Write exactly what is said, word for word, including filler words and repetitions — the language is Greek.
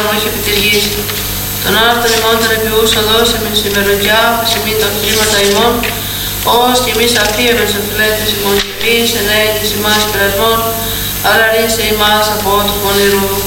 μου όχι επί της γης. Τον άρτον ημών των επιούσα δώσε με σήμερον και άφησε μην τα οχήματα ημών, ως και εμείς αφίεμεν σε φιλέτες ημών και εμείς ενέητες ημάς πειρασμών, αλλά ρίσε ημάς από του πονηρού.